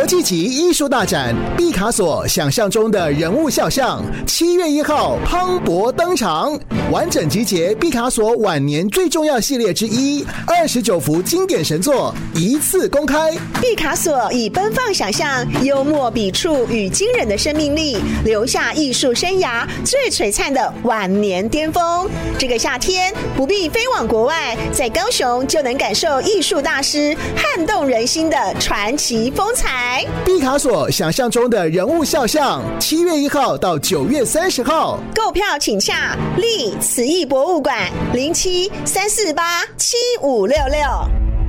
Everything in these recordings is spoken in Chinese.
国际级艺术大展毕卡索想象中的人物肖像，7月1号磅礴登场，完整集结毕卡索晚年最重要系列之一，29幅经典神作一次公开。 毕卡索以奔放想象、幽默笔触与惊人的生命力，留下艺术生涯最璀璨的晚年巅峰。这个夏天不必飞往国外，在高雄就能感受艺术大师撼动人心的传奇风采。 毕卡索想象中的人物肖像，7月1号到9月30号， 购票请洽立慈艺博物馆07-348-7566。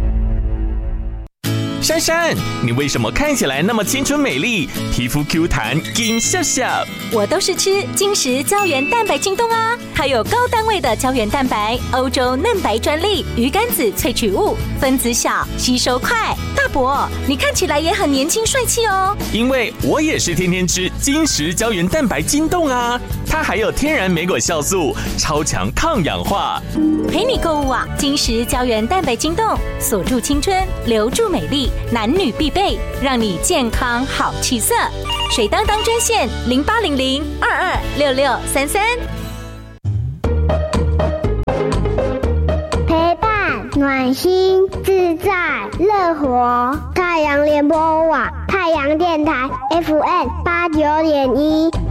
珊珊，你为什么看起来那么青春美丽，皮肤 Q 弹金笑笑？ 我都是吃金石胶原蛋白晶冻啊，它有高单位的胶原蛋白，欧洲嫩白专利，鱼肝子萃取物，分子小，吸收快。大伯，你看起来也很年轻帅气哦。 因为我也是天天吃金石胶原蛋白晶冻啊，它还有天然莓果酵素，超强抗氧化。 陪你购物啊，金石胶原蛋白晶冻，锁住青春，留住美丽。男女必备，让你健康好气色。水当当专线0800-226633。 陪伴暖心自在乐活，太阳联播网太阳电台 FM 89.1